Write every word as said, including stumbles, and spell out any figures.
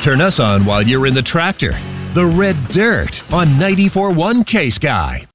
Turn us on while you're in the tractor. The Red Dirt on ninety-four point one K-Sky.